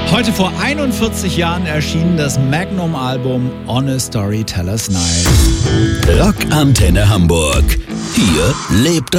Heute vor 41 Jahren erschien das Magnum-Album On a Storyteller's Night. Rockantenne Hamburg. Hier lebt